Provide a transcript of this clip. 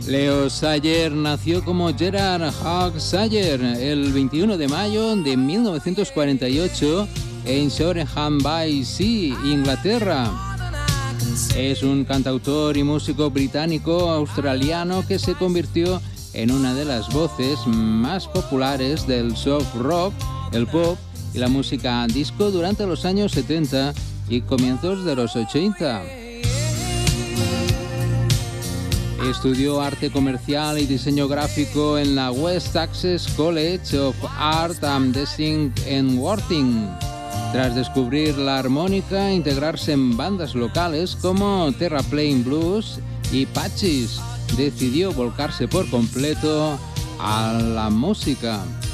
Leo Sayer nació como Gerard Hawk Sayer el 21 de mayo de 1948 en Shoreham-by-Sea, Inglaterra. Es un cantautor y músico británico-australiano que se convirtió en una de las voces más populares del soft rock, el pop y la música disco durante los años 70 y comienzos de los 80. Estudió arte comercial y diseño gráfico en la West Sussex College of Art and Design en Worthing. Tras descubrir la armónica, integrarse en bandas locales como Terraplane Blues y Patches, decidió volcarse por completo a la música.